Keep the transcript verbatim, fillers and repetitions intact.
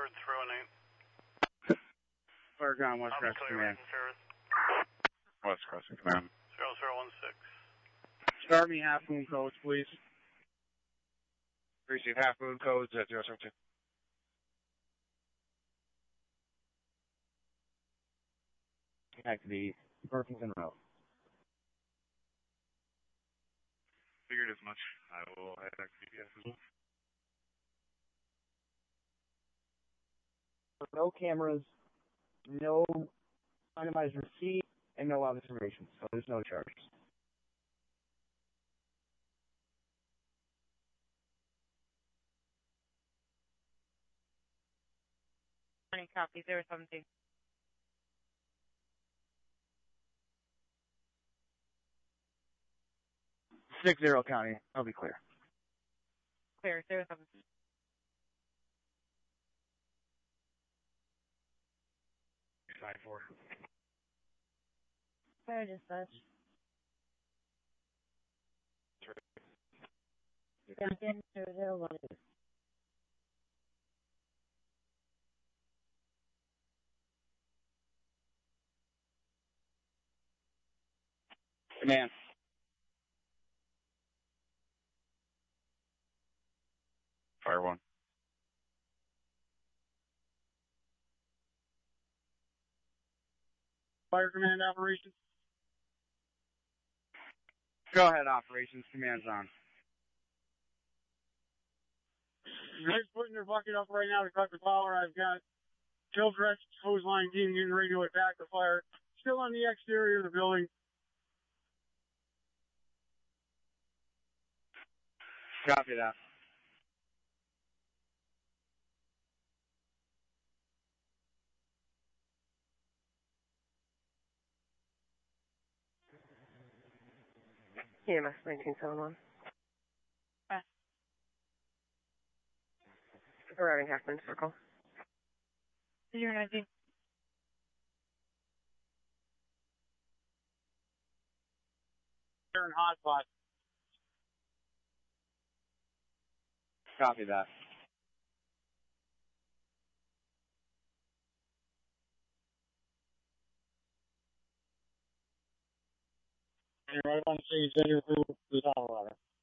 three one eight. Fire Ground, West Crescent Command. West Crescent Command. zero zero one six. Start me half moon codes, please. Receive half moon codes at zero seven two. Back to the Burlington Road. Figured as much. I will head back to B P S as well. No cameras, no itemized receipt, and no observations, so there's no charges. Morning, copy, zero seven two. Six zero County, I'll be clear. Clear, zero seven two. Side four. Clear, dispatch. Duncan, zero zero one two. Command. Fire one. Fire Command Operations. Go ahead, Operations. Command's on. You guys putting your bucket up right now to cut the power. I've got Kill Direct hose line team getting ready to attack the fire. Still on the exterior of the building. Copy that. E M S nineteen seventy-one. Uh. Arriving half moon circle. zero nineteen. They're in hotspot. Copy that. You're right on stage, then you're through the Colorado.